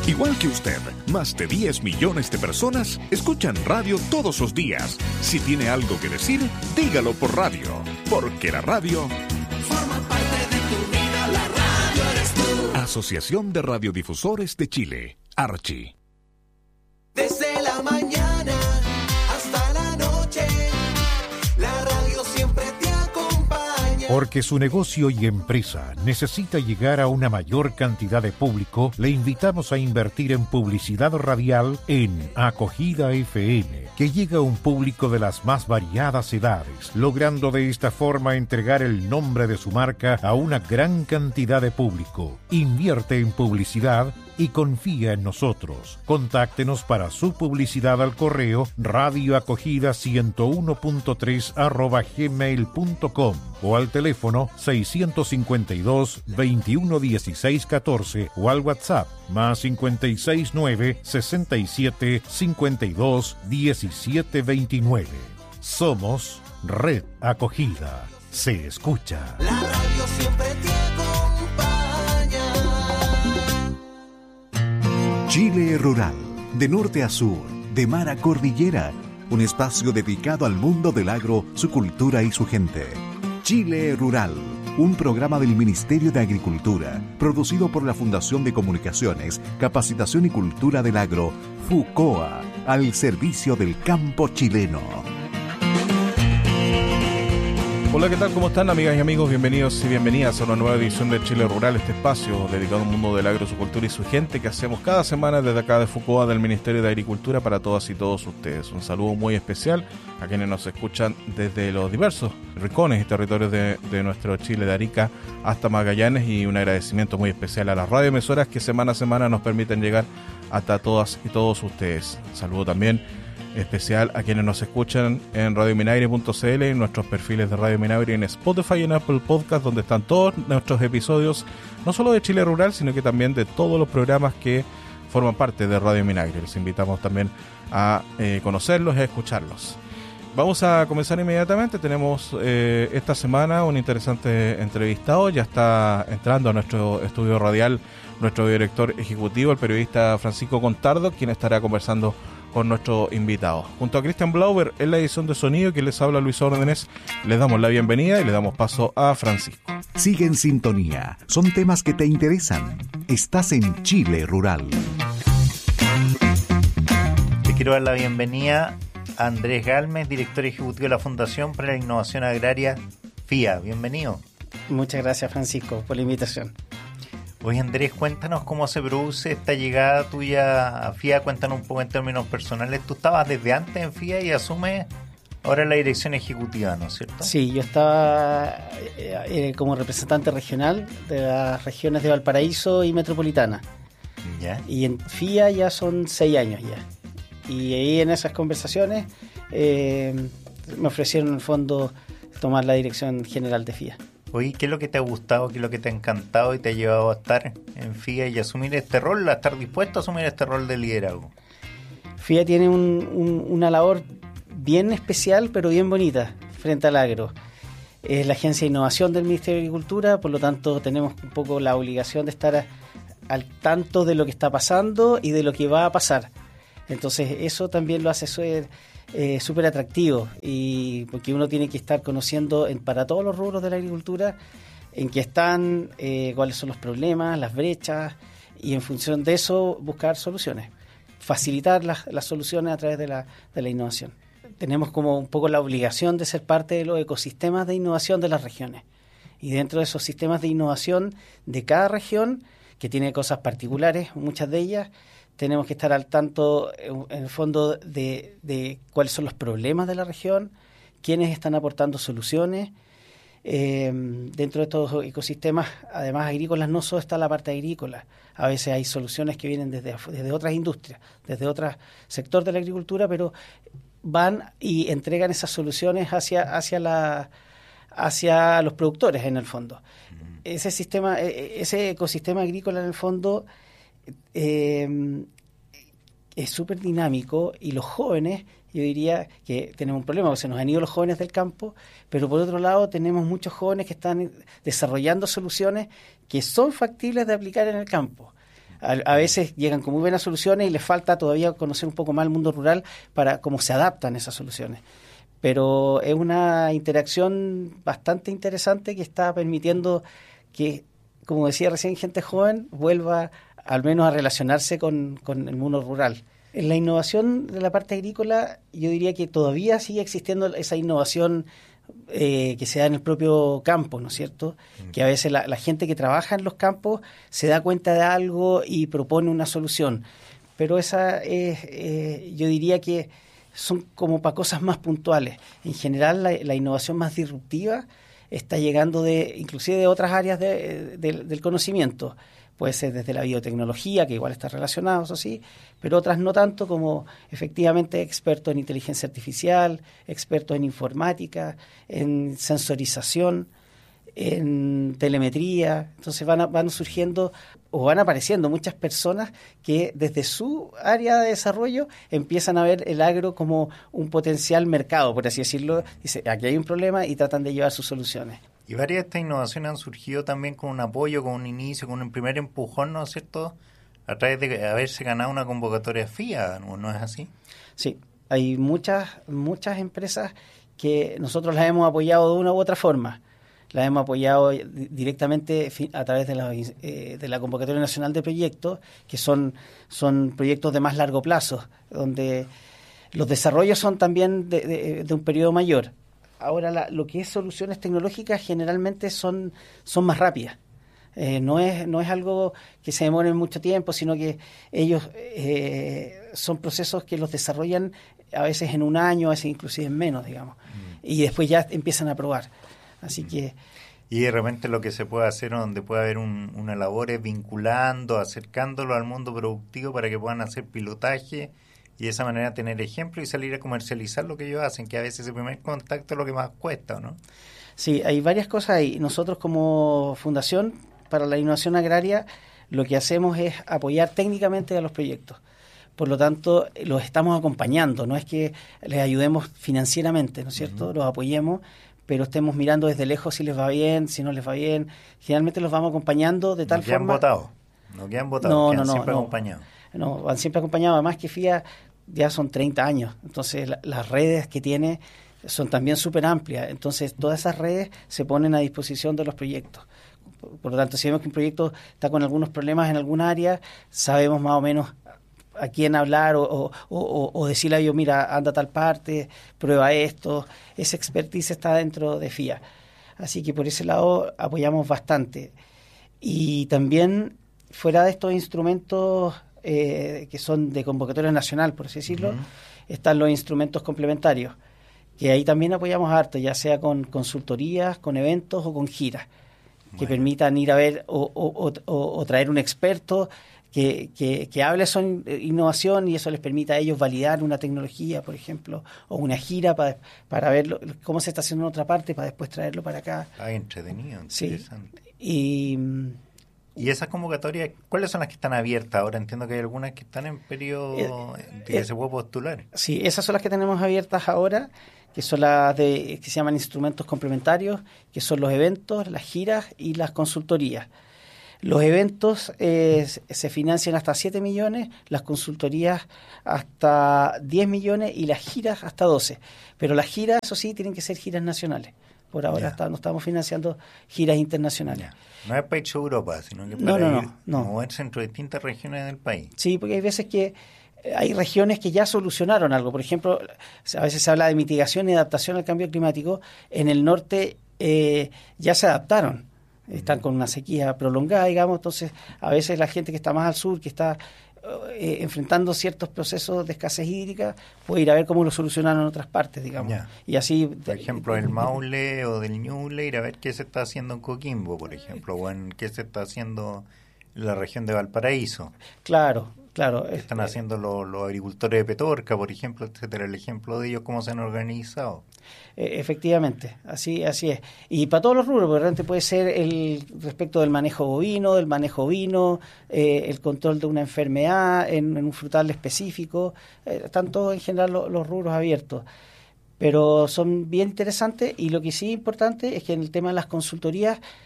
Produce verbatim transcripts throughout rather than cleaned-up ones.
Igual que usted, más de diez millones de personas escuchan radio todos los días. Si tiene algo que decir, dígalo por radio, porque la radio forma parte de tu vida, la radio eres tú. Asociación de Radiodifusores de Chile, Archi. Desde la mañana hasta la noche, la radio siempre te acompaña. Porque su negocio y empresa necesita llegar a una mayor cantidad de público, le invitamos a invertir en publicidad radial en Acogida F M, que llega a un público de las más variadas edades, logrando de esta forma entregar el nombre de su marca a una gran cantidad de público. Invierte en publicidad y confía en nosotros. Contáctenos para su publicidad al correo radioacogida ciento uno punto tres arroba gmail punto com o al teléfono seiscientos cincuenta y dos, veintiuno dieciséis catorce o al WhatsApp más cincuenta y seis nueve, sesenta y siete, cincuenta y dos, diecisiete veintinueve. Somos Red Acogida. Se escucha. La radio siempre te acompaña. Chile Rural, de norte a sur, de mar a cordillera, un espacio dedicado al mundo del agro, su cultura y su gente. Chile Rural, un programa del Ministerio de Agricultura, producido por la Fundación de Comunicaciones, Capacitación y Cultura del Agro, FUCOA, al servicio del campo chileno. Hola, ¿qué tal? ¿Cómo están, amigas y amigos? Bienvenidos y bienvenidas a una nueva edición de Chile Rural, este espacio dedicado al mundo del agro, su cultura y su gente que hacemos cada semana desde acá de FUCOA, del Ministerio de Agricultura, para todas y todos ustedes. Un saludo muy especial a quienes nos escuchan desde los diversos rincones y territorios de, de nuestro Chile, de Arica hasta Magallanes, y un agradecimiento muy especial a las radioemisoras que semana a semana nos permiten llegar hasta todas y todos ustedes. Saludo también especial a quienes nos escuchan en radio minagre punto c l, en nuestros perfiles de Radio Minagre, en Spotify y en Apple Podcast, donde están todos nuestros episodios, no solo de Chile Rural, sino que también de todos los programas que forman parte de Radio Minagre. Les invitamos también a eh, conocerlos y a escucharlos. Vamos a comenzar inmediatamente. Tenemos eh, esta semana un interesante entrevistado. Ya está entrando a nuestro estudio radial nuestro director ejecutivo, el periodista Francisco Contardo, quien estará conversando con nuestro invitado. Junto a Cristian Blauber en la edición de sonido, que les habla Luis Órdenes, les damos la bienvenida y le damos paso a Francisco. Sigue en sintonía. Son temas que te interesan. Estás en Chile Rural. Te quiero dar la bienvenida a Andrés Galmes, director ejecutivo de la Fundación para la Innovación Agraria, FIA. Bienvenido. Muchas gracias, Francisco, por la invitación. Oye, Andrés, cuéntanos cómo se produce esta llegada tuya a FIA. Cuéntanos un poco en términos personales. Tú estabas desde antes en FIA y asumes ahora la dirección ejecutiva, ¿no es cierto? Sí, yo estaba eh, eh, como representante regional de las regiones de Valparaíso y Metropolitana. ¿Ya? Y en FIA ya son seis años ya. Y ahí en esas conversaciones eh, me ofrecieron en el fondo tomar la dirección general de FIA. Oye, ¿qué es lo que te ha gustado, qué es lo que te ha encantado y te ha llevado a estar en FIA y asumir este rol, a estar dispuesto a asumir este rol de liderazgo? FIA tiene un, un, una labor bien especial, pero bien bonita, frente al agro. Es la agencia de innovación del Ministerio de Agricultura, por lo tanto tenemos un poco la obligación de estar a, al tanto de lo que está pasando y de lo que va a pasar. Entonces eso también lo hace súper eh, súper atractivo, y porque uno tiene que estar conociendo en, para todos los rubros de la agricultura en qué están, eh, cuáles son los problemas, las brechas, y en función de eso buscar soluciones, facilitar las, las soluciones a través de la, de la innovación. Tenemos como un poco la obligación de ser parte de los ecosistemas de innovación de las regiones, y dentro de esos sistemas de innovación de cada región, que tiene cosas particulares, muchas de ellas, tenemos que estar al tanto, en el fondo, de, de cuáles son los problemas de la región, quiénes están aportando soluciones. Eh, dentro de estos ecosistemas, además agrícolas, no solo está la parte agrícola. A veces hay soluciones que vienen desde, desde otras industrias, desde otro sector de la agricultura, pero van y entregan esas soluciones hacia, hacia, la, hacia los productores, en el fondo. Ese sistema, ese ecosistema agrícola, en el fondo, Eh, es súper dinámico, y los jóvenes, yo diría que tenemos un problema porque se nos han ido los jóvenes del campo, pero por otro lado tenemos muchos jóvenes que están desarrollando soluciones que son factibles de aplicar en el campo. A, a veces llegan con muy buenas soluciones y les falta todavía conocer un poco más el mundo rural para cómo se adaptan esas soluciones. Pero es una interacción bastante interesante que está permitiendo que, como decía recién, gente joven vuelva al menos a relacionarse con, con el mundo rural. En la innovación de la parte agrícola, yo diría que todavía sigue existiendo esa innovación eh, que se da en el propio campo, ¿no es cierto? Mm. Que a veces la, la gente que trabaja en los campos se da cuenta de algo y propone una solución. Pero esa es, eh, yo diría que son como para cosas más puntuales. En general, la, la innovación más disruptiva está llegando de inclusive de otras áreas de, de, del conocimiento. Puede ser desde la biotecnología, que igual está relacionado, eso sí, pero otras no tanto, como efectivamente expertos en inteligencia artificial, expertos en informática, en sensorización, en telemetría. Entonces van, a, van surgiendo o van apareciendo muchas personas que desde su área de desarrollo empiezan a ver el agro como un potencial mercado, por así decirlo. Dice, aquí hay un problema y tratan de llevar sus soluciones. Y varias de estas innovaciones han surgido también con un apoyo, con un inicio, con un primer empujón, ¿no es cierto?, a través de haberse ganado una convocatoria F I A, ¿no, ¿no es así? Sí, hay muchas muchas empresas que nosotros las hemos apoyado de una u otra forma. Las hemos apoyado directamente a través de la, eh, de la Convocatoria Nacional de Proyectos, que son, son proyectos de más largo plazo, donde los desarrollos son también de, de, de un periodo mayor. Ahora, la, lo que es soluciones tecnológicas generalmente son, son más rápidas. Eh, no es no es algo que se demore mucho tiempo, sino que ellos eh, son procesos que los desarrollan a veces en un año, a veces inclusive en menos, digamos. Mm. Y después ya empiezan a probar. Así que... Y de repente lo que se puede hacer, donde puede haber un, una labor, es vinculando, acercándolo al mundo productivo para que puedan hacer pilotaje y de esa manera tener ejemplo y salir a comercializar lo que ellos hacen, que a veces el primer contacto es lo que más cuesta, ¿no? Sí, hay varias cosas ahí. Nosotros como Fundación para la Innovación Agraria lo que hacemos es apoyar técnicamente a los proyectos. Por lo tanto, los estamos acompañando, no es que les ayudemos financieramente, ¿no es cierto? Uh-huh. Los apoyemos, pero estemos mirando desde lejos si les va bien, si no les va bien. Generalmente los vamos acompañando de tal no quedan forma... Votado. No quedan votados, no, quedan no, no, siempre no. acompañados. No, van siempre acompañados. Además que F I A ya son treinta años, entonces la, las redes que tiene son también súper amplias. Entonces todas esas redes se ponen a disposición de los proyectos. Por, por lo tanto, si vemos que un proyecto está con algunos problemas en alguna área, sabemos más o menos a quién hablar o, o, o, o decirle a ellos, mira, anda a tal parte, prueba esto. Esa expertise está dentro de F I A. Así que por ese lado apoyamos bastante. Y también, fuera de estos instrumentos eh, que son de convocatoria nacional, por así decirlo, uh-huh. están los instrumentos complementarios, que ahí también apoyamos harto, ya sea con consultorías, con eventos o con giras, bueno. que permitan ir a ver o, o, o, o traer un experto que, que, que hable sobre innovación y eso les permita a ellos validar una tecnología, por ejemplo, o una gira para, para ver lo, cómo se está haciendo en otra parte para después traerlo para acá. Ah, entretenido, interesante. Sí. Y, ¿Y esas convocatorias, cuáles son las que están abiertas ahora? Entiendo que hay algunas que están en periodo eh, de que eh, se puede postular. Sí, esas son las que tenemos abiertas ahora, que son las de que se llaman instrumentos complementarios, que son los eventos, las giras y las consultorías. Los eventos eh, se financian hasta siete millones, las consultorías hasta diez millones y las giras hasta doce. Pero las giras, eso sí, tienen que ser giras nacionales. Por ahora está, no estamos financiando giras internacionales. Ya. No es para irse a Europa, sino que para no, no, ir, no, no. moverse entre distintas regiones del país. Sí, porque hay veces que hay regiones que ya solucionaron algo. Por ejemplo, a veces se habla de mitigación y adaptación al cambio climático. En el norte eh, ya se adaptaron. Están con una sequía prolongada, digamos. Entonces, a veces la gente que está más al sur, que está eh, enfrentando ciertos procesos de escasez hídrica, puede ir a ver cómo lo solucionan en otras partes, digamos. Ya. Y así, por ejemplo, el Maule o del Ñuble, ir a ver qué se está haciendo en Coquimbo, por ejemplo, o en qué se está haciendo en la región de Valparaíso. Claro, claro. ¿Qué están haciendo los, los agricultores de Petorca, por ejemplo, etcétera? El ejemplo de ellos, cómo se han organizado. Eh, efectivamente, así así es. Y para todos los rubros, porque realmente puede ser el respecto del manejo bovino, del manejo ovino, eh, el control de una enfermedad en, en un frutal específico, eh, están todos en general los, los rubros abiertos. Pero son bien interesantes y lo que sí es importante es que en el tema de las consultorías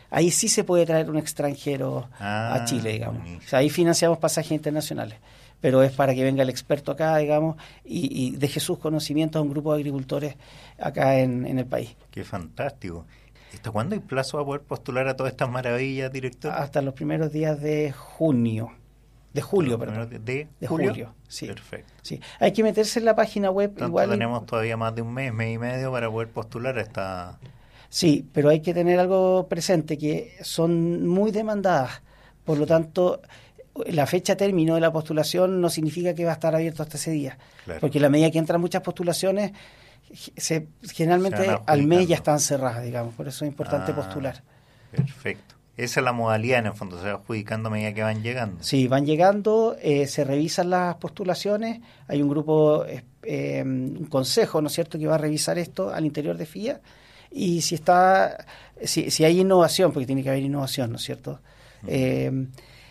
ahí sí se puede traer un extranjero ah, a Chile, digamos. O sea, ahí financiamos pasajes internacionales, pero es para que venga el experto acá, digamos, y, y deje sus conocimientos a un grupo de agricultores acá en, en el país. Qué fantástico. ¿Hasta cuándo hay plazo para poder postular a todas estas maravillas, director? Hasta los primeros días de junio. De julio, perdón. ¿De, de julio? julio, sí. Perfecto. Sí. Hay que meterse en la página web. Tanto igual tenemos todavía más de un mes, mes y medio para poder postular a esta... Sí, pero hay que tener algo presente, que son muy demandadas. Por lo tanto, la fecha término de la postulación no significa que va a estar abierto hasta ese día. Claro. Porque a la medida que entran muchas postulaciones, se, generalmente se al mes ya están cerradas, digamos. Por eso es importante ah, postular. Perfecto. Esa es la modalidad, en el fondo, se va adjudicando a medida que van llegando. Sí, van llegando, eh, se revisan las postulaciones, hay un grupo, eh, eh, un consejo, ¿no es cierto?, que va a revisar esto al interior de FIA, y si está, si, si hay innovación, porque tiene que haber innovación, ¿no es cierto?, uh-huh. eh,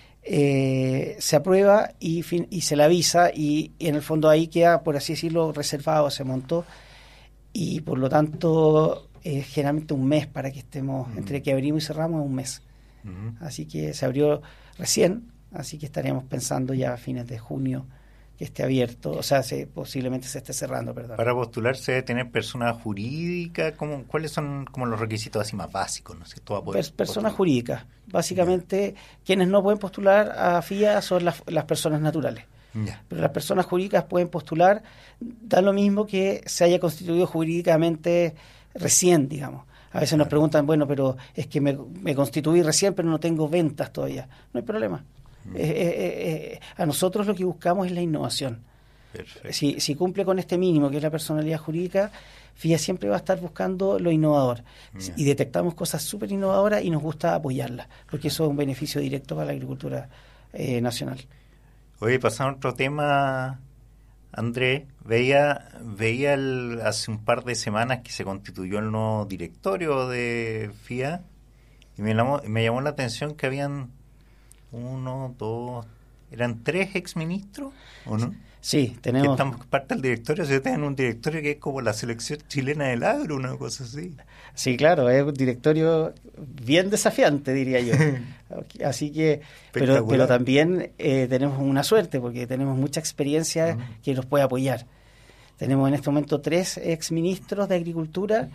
eh, se aprueba y, fin, y se le avisa, y, y en el fondo ahí queda, por así decirlo, reservado, se montó, y por lo tanto, eh, generalmente un mes para que estemos, uh-huh. entre que abrimos y cerramos, es un mes. Así que se abrió recién, así que estaríamos pensando ya a fines de junio que esté abierto, o sea, se, posiblemente se esté cerrando, perdón. Para postularse debe tener persona jurídica, ¿cómo, ¿cuáles son como los requisitos así más básicos? ¿No sé? Todo poder per, personas jurídicas, básicamente yeah. quienes no pueden postular a FIA son las, las personas naturales. Yeah. Pero las personas jurídicas pueden postular, da lo mismo que se haya constituido jurídicamente recién, digamos. A veces nos preguntan, bueno, pero es que me, me constituí recién, pero no tengo ventas todavía. No hay problema. Mm. Eh, eh, eh, a nosotros lo que buscamos es la innovación. Si, si cumple con este mínimo, que es la personalidad jurídica, FIA siempre va a estar buscando lo innovador. Yeah. Y detectamos cosas súper innovadoras y nos gusta apoyarlas, porque eso es un beneficio directo para la agricultura eh, nacional. Oye, pasando a otro tema... Andrés, veía veía el, hace un par de semanas que se constituyó el nuevo directorio de FIA y me llamó, me llamó la atención que habían uno, dos, eran tres exministros, ¿o no? Sí, tenemos... Que están parte del directorio, o sea, tienen un directorio que es como la selección chilena del agro, una cosa así. Sí, claro, es un directorio bien desafiante, diría yo. Así que, pero, pero también eh, tenemos una suerte, porque tenemos mucha experiencia mm. que nos puede apoyar. Tenemos en este momento tres exministros de Agricultura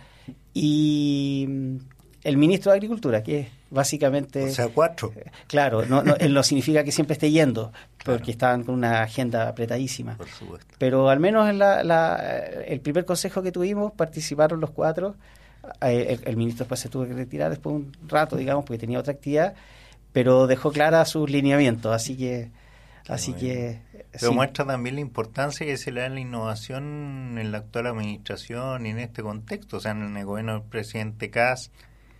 y el ministro de Agricultura, que es básicamente... O sea, cuatro. Claro, no, no, no significa que siempre esté yendo, porque claro. estaban con una agenda apretadísima. Por supuesto. Pero al menos en la, la, el primer consejo que tuvimos participaron los cuatro. El, el ministro después se tuvo que retirar después de un rato, digamos, porque tenía otra actividad, pero dejó clara sus lineamientos, así que... Qué así bueno. que Pero sí. muestra también la importancia que se le da a la innovación en la actual administración y en este contexto, o sea, en el gobierno del presidente Kast,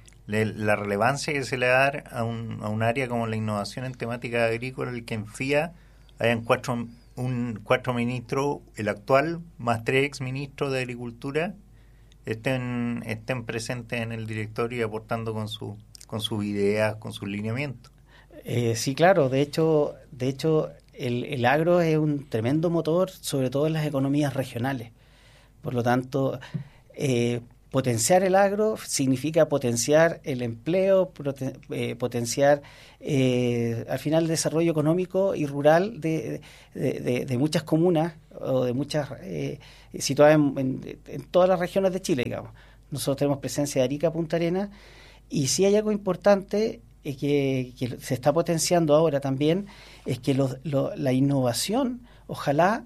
la relevancia que se le da a un, a un área como la innovación en temática agrícola, el que en FIA hayan cuatro, un, cuatro ministros, el actual, más tres exministros de Agricultura, estén, estén presentes en el directorio y aportando con, su, con sus ideas, con sus lineamientos. Eh, sí, claro, de hecho, de hecho el, el agro es un tremendo motor, sobre todo en las economías regionales. Por lo tanto, eh, potenciar el agro significa potenciar el empleo, prote, eh, potenciar eh, al final el desarrollo económico y rural de, de, de, de muchas comunas o de muchas eh, situadas en, en, en todas las regiones de Chile, digamos. Nosotros tenemos presencia de Arica, Punta Arenas, y sí hay algo importante eh, que, que se está potenciando ahora también, es que lo, lo, la innovación ojalá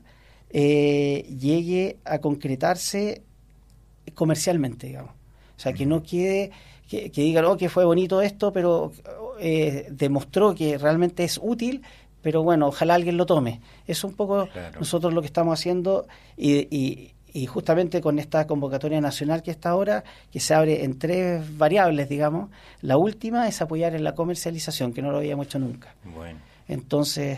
eh, llegue a concretarse comercialmente, digamos. O sea, que no quede, que, que digan, oh, que fue bonito esto, pero eh, demostró que realmente es útil, pero bueno, ojalá alguien lo tome. Eso es un poco claro. nosotros lo que estamos haciendo y, y, y justamente con esta convocatoria nacional que está ahora, que se abre en tres variables, digamos. La última es apoyar en la comercialización, que no lo habíamos hecho nunca. Bueno. Entonces...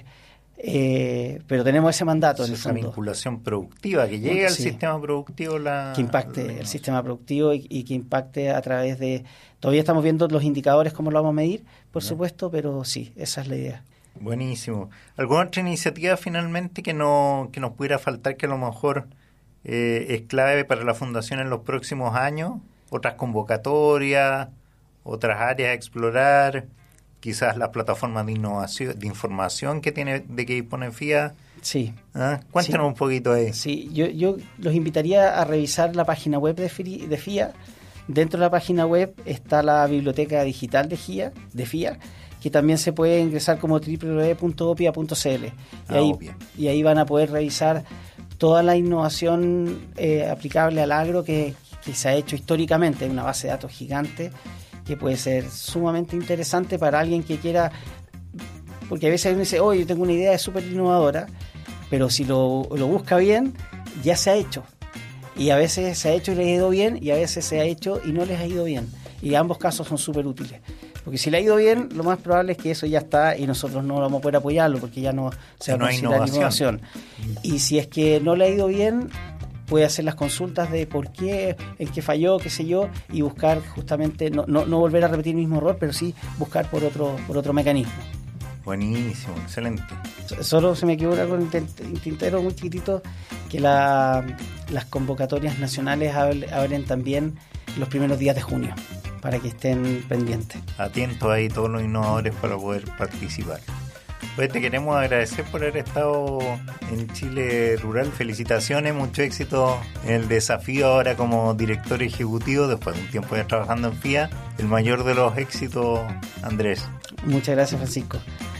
Eh, pero tenemos ese mandato en el esa fondo. vinculación productiva que llegue al sí. sistema productivo la, que impacte la el sistema productivo y, y que impacte a través de, todavía estamos viendo los indicadores cómo lo vamos a medir, por ¿no? supuesto, pero sí, esa es la idea. Buenísimo. ¿Alguna otra iniciativa finalmente que no que nos pudiera faltar, que a lo mejor eh, es clave para la fundación en los próximos años? ¿Otras convocatorias otras áreas a explorar, quizás las plataformas de innovación, de información que tiene, de que dispone F I A. Sí. ¿Ah? Cuéntanos sí. un poquito ahí. Sí, yo, yo los invitaría a revisar la página web de F I A. Dentro de la página web está la biblioteca digital de F I A, de F I A, que también se puede ingresar como doble u doble u doble u punto opia punto c l. Y, ah, ahí, y ahí van a poder revisar toda la innovación eh, aplicable al agro que, que se ha hecho históricamente. Hay una base de datos gigante que puede ser sumamente interesante para alguien que quiera, porque a veces uno dice, oye, yo tengo una idea súper innovadora, pero si lo, lo busca bien, ya se ha hecho. Y a veces se ha hecho y les ha ido bien, y a veces se ha hecho y no les ha ido bien. Y ambos casos son súper útiles. Porque si le ha ido bien, lo más probable es que eso ya está y nosotros no vamos a poder apoyarlo porque ya no se va a considerar innovación. Y si es que no le ha ido bien, puede hacer las consultas de por qué, en qué falló, qué sé yo, y buscar justamente, no, no, no volver a repetir el mismo error, pero sí buscar por otro, por otro mecanismo. Buenísimo, excelente. Solo se me quedó algo en el tintero muy chiquitito, que la, las convocatorias nacionales abren también los primeros días de junio, para que estén pendientes. Atentos ahí todos los innovadores para poder participar. Pues te queremos agradecer por haber estado en Chile Rural. Felicitaciones, mucho éxito en el desafío ahora como director ejecutivo, después de un tiempo ya trabajando en F I A. El mayor de los éxitos, Andrés. Muchas gracias, Francisco.